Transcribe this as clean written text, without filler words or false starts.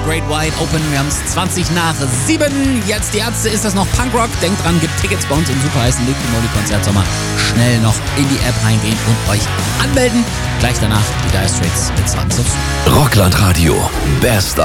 Great Wide Open. Wir haben es 7:20. Jetzt die Ärzte, ist das noch Punkrock? Denkt dran, gibt Tickets bei uns im super heißen Liquid Modi Konzert Sommer. Schnell noch in die App reingehen und euch anmelden. Gleich danach die Dire Straits mit Sons of Steel. Rockland Radio. Best